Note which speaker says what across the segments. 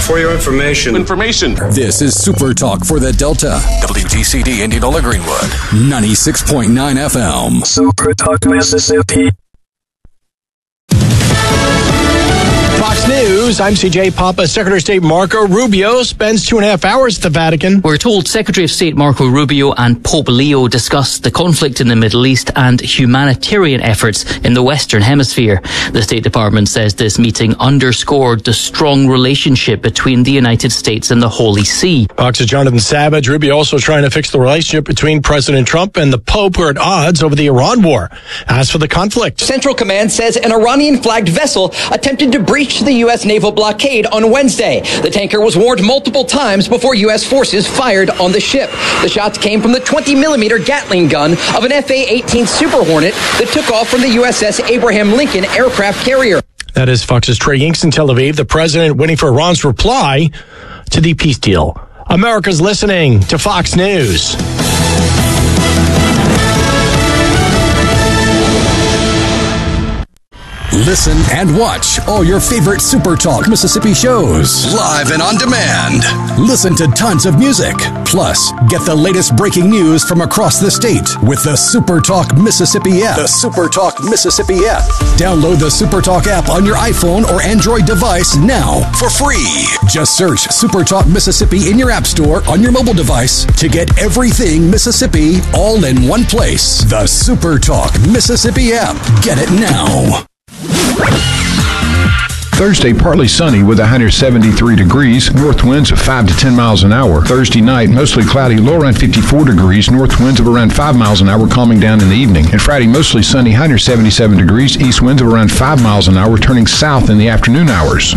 Speaker 1: For your information.
Speaker 2: This is Super Talk for the Delta. WTCD Indianola Greenwood. 96.9 FM.
Speaker 3: Super Talk Mississippi.
Speaker 4: Fox News, I'm CJ Papa. Secretary of State Marco Rubio spends 2.5 hours at the Vatican.
Speaker 5: We're told Secretary of State Marco Rubio and Pope Leo discussed the conflict in the Middle East and humanitarian efforts in the Western Hemisphere. The State Department says this meeting underscored the strong relationship between the United States and the Holy See.
Speaker 4: Fox's Jonathan Savage. Rubio also trying to fix the relationship between President Trump and the Pope, who are at odds over the Iran war. As for the conflict,
Speaker 6: Central Command says an Iranian-flagged vessel attempted to breach the U.S. naval blockade on Wednesday. The tanker was warned multiple times before U.S. forces fired on the ship. The shots came from the 20-millimeter Gatling gun of an F/A-18 Super Hornet that took off from the USS Abraham Lincoln aircraft carrier.
Speaker 4: That is Fox's Trey Yingst in Tel Aviv. The president waiting for Iran's reply to the peace deal. America's listening to Fox News.
Speaker 2: Listen and watch all your favorite Super Talk Mississippi shows live and on demand. Listen to tons of music. Plus, get the latest breaking news from across the state with the Super Talk Mississippi app. The Super Talk Mississippi app. Download the Super Talk app on your iPhone or Android device now for free. Just search Super Talk Mississippi in your app store on your mobile device to get everything Mississippi all in one place. The Super Talk Mississippi app. Get it now.
Speaker 7: Thursday, partly sunny with 173 degrees, north winds of 5 to 10 miles an hour. Thursday night, mostly cloudy, low around 54 degrees, north winds of around 5 miles an hour, calming down in the evening. And Friday, mostly sunny, 177 degrees, east winds of around 5 miles an hour, turning south in the afternoon hours.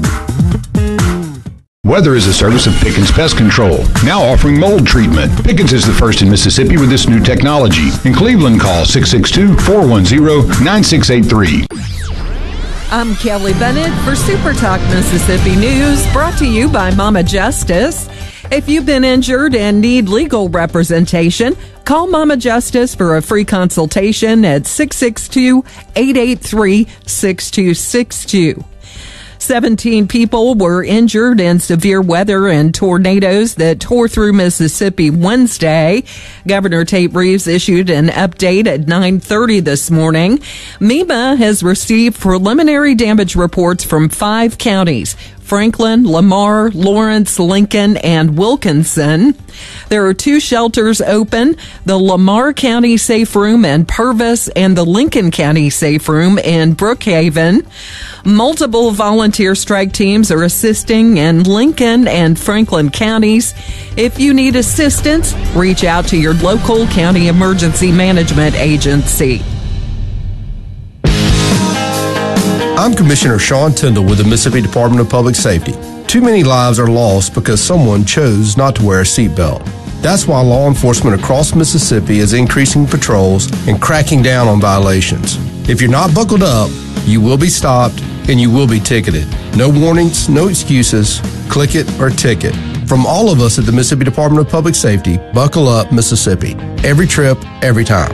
Speaker 7: Weather is a service of Pickens Pest Control, now offering mold treatment. Pickens is the first in Mississippi with this new technology. In Cleveland, call 662-410-9683.
Speaker 8: I'm Kelly Bennett for Super Talk Mississippi News, brought to you by Mama Justice. If you've been injured and need legal representation, call Mama Justice for a free consultation at 662-883-6262. 17 people were injured in severe weather and tornadoes that tore through Mississippi Wednesday. Governor Tate Reeves issued an update at 9:30 this morning. MEMA has received preliminary damage reports from 5 counties: Franklin, Lamar, Lawrence, Lincoln, and Wilkinson. There are 2 shelters open, the Lamar County Safe Room in Purvis and the Lincoln County Safe Room in Brookhaven. Multiple volunteer strike teams are assisting in Lincoln and Franklin counties. If you need assistance, reach out to your local county emergency management agency.
Speaker 9: I'm Commissioner Sean Tyndall with the Mississippi Department of Public Safety. Too many lives are lost because someone chose not to wear a seatbelt. That's why law enforcement across Mississippi is increasing patrols and cracking down on violations. If you're not buckled up, you will be stopped and you will be ticketed. No warnings, no excuses. Click it or ticket. From all of us at the Mississippi Department of Public Safety, buckle up, Mississippi. Every trip, every time.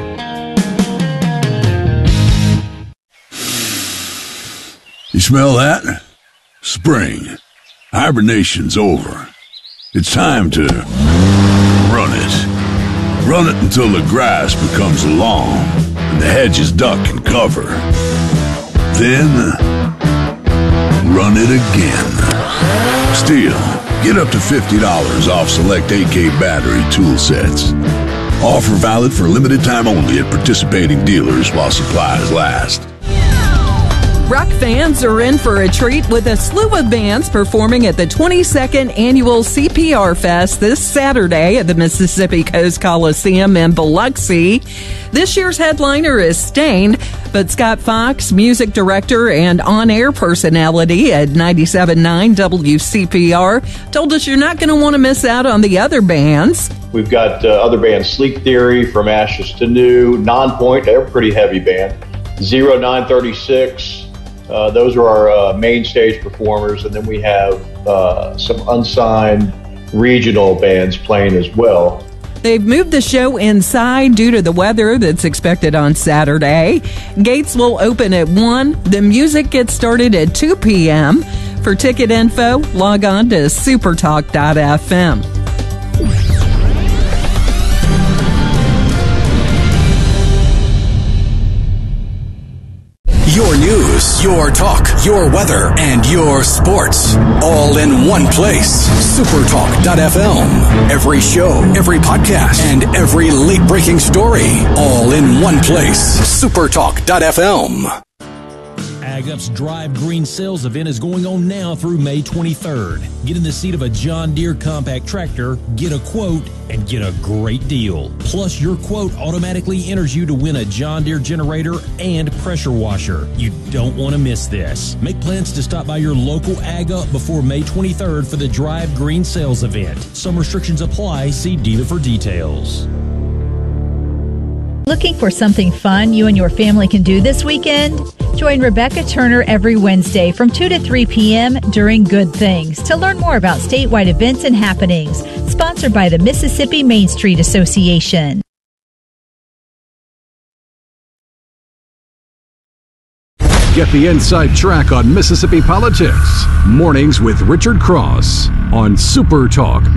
Speaker 10: You smell that? Spring. Hibernation's over. It's time to run it. Run it until the grass becomes long and the hedges duck and cover. Then, run it again. Still, get up to $50 off select AK battery tool sets. Offer valid for limited time only at participating dealers while supplies last.
Speaker 8: Rock fans are in for a treat with a slew of bands performing at the 22nd Annual CPR Fest this Saturday at the Mississippi Coast Coliseum in Biloxi. This year's headliner is Stained, but Scott Fox, music director and on-air personality at 97.9 WCPR, told us you're not going to want to miss out on the other bands.
Speaker 11: We've got other bands, Sleep Theory, From Ashes to New, Nonpoint, they're a pretty heavy band, 0936. Those are our main stage performers, and then we have some unsigned regional bands playing as well.
Speaker 8: They've moved the show inside due to the weather that's expected on Saturday. Gates will open at 1. The music gets started at 2 p.m. For ticket info, log on to supertalk.fm.
Speaker 2: Your news, your talk, your weather, and your sports. All in one place. Supertalk.fm. Every show, every podcast, and every late-breaking story. All in one place. Supertalk.fm.
Speaker 1: AgUp's Drive Green sales event is going on now through May 23rd. Get in the seat of a John Deere compact tractor, get a quote, and get a great deal. Plus, your quote automatically enters you to win a John Deere generator and pressure washer. You don't want to miss this. Make plans to stop by your local AgUp before May 23rd for the Drive Green sales event. Some restrictions apply. See dealer for details.
Speaker 12: Looking for something fun you and your family can do this weekend? Join Rebecca Turner every Wednesday from 2 to 3 p.m. during Good Things to learn more about statewide events and happenings. Sponsored by the Mississippi Main Street Association.
Speaker 2: Get the inside track on Mississippi politics. Mornings with Richard Cross on Super Talk